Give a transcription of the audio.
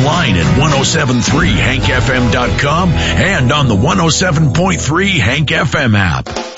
online at 1073hankfm.com and on the 107.3 Hank FM app.